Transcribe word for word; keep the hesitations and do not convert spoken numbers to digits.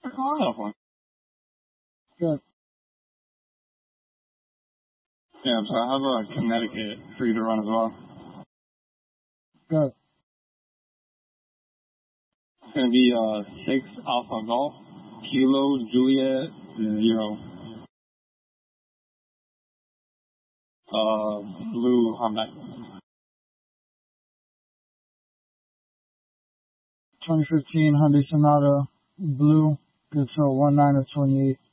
Oh, I have one. Good. Yeah, so I have a Connecticut for you to run as well. Good. It's going to be uh, six Alpha Golf, Kilo, Juliet, zero. Uh, blue Honda. twenty fifteen Hyundai Sonata, blue. Good for one nine of twenty-eight.